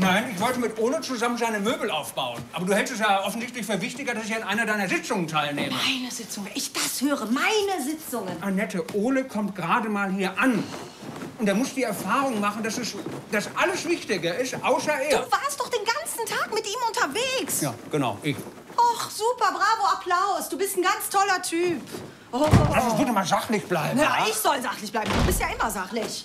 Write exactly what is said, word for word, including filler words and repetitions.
Nein, ich wollte mit Ole zusammen seine Möbel aufbauen. Aber du hältst es ja offensichtlich für wichtiger, dass ich an einer deiner Sitzungen teilnehme. Meine Sitzungen, ich das höre, meine Sitzungen. Annette, Ole kommt gerade mal hier an. Und er muss die Erfahrung machen, dass es dass alles wichtiger ist, außer er. Du warst doch den ganzen Tag mit ihm unterwegs. Ja, genau, ich. Och, super, bravo, Applaus. Du bist ein ganz toller Typ. Oh. Lass uns bitte mal sachlich bleiben. Ja, ich soll sachlich bleiben. Du bist ja immer sachlich.